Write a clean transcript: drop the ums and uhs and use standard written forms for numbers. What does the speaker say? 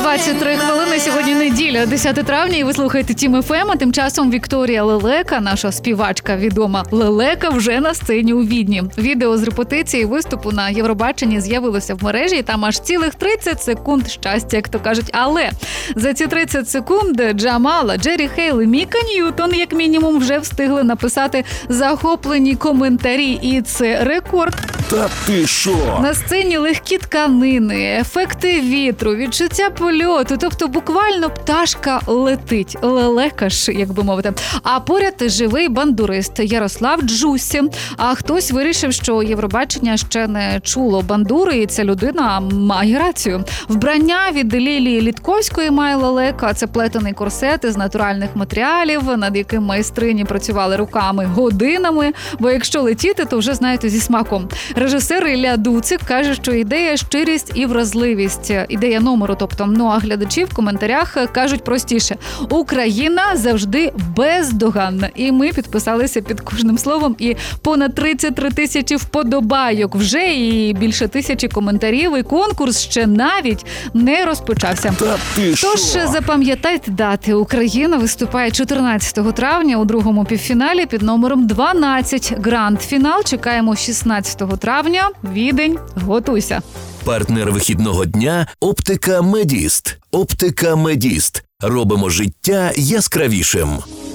23 хвилини. Сьогодні неділя, 10 травня, і ви слухаєте Тім ФМ. А тим часом Вікторія Лелека, наша співачка відома Лелека, вже на сцені у Відні. Відео з репетиції виступу на Євробаченні з'явилося в мережі, і там аж цілих 30 секунд щастя, як то кажуть. Але за ці 30 секунд Джамала, Джері Хейл і Міка Ньютон, як мінімум, вже встигли написати захоплені коментарі. І це рекорд. Та ти що? На сцені легкі тканини, ефекти вітру, відчуття польоту, тобто буквально пташка летить. Лелека ж, як би мовити. А поряд живий бандурист Ярослав Джусі. А хтось вирішив, що Євробачення ще не чуло бандури, і ця людина має рацію. Вбрання від Лілії Літковської має Лелека. Це плетений корсет із натуральних матеріалів, над яким майстрині працювали руками годинами. Бо якщо летіти, то вже, знаєте, зі смаком. Режисер Ілля Дуцик каже, що ідея – щирість і вразливість. Ідея номеру, тобто. Ну а глядачі в коментарях кажуть простіше. Україна завжди бездоганна. І ми підписалися під кожним словом. І понад 33 тисячі вподобайок вже, і більше 1000 коментарів. І конкурс ще навіть не розпочався. Та ти що? Тож запам'ятайте дати. Україна виступає 14 травня у другому півфіналі під номером 12. Гранд-фінал чекаємо 16 травня. Відень, готуйся. Партнер вихідного дня – Оптика Медіст. Оптика Медіст. Робимо життя яскравішим.